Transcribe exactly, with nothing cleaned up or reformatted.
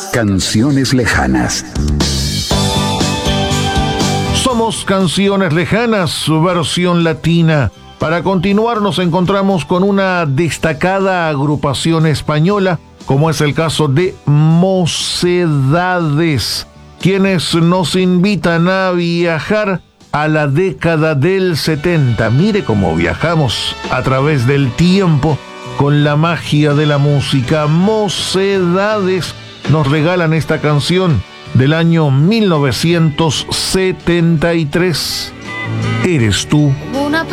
Canciones lejanas. Somos Canciones Lejanas, su versión latina. Para continuar nos encontramos con una destacada agrupación española, como es el caso de Mocedades, quienes nos invitan a viajar a la década del setenta. Mire cómo viajamos a través del tiempo con la magia de la música. Mocedades nos regalan esta canción del año mil novecientos setenta y tres. ¿Eres tú? Una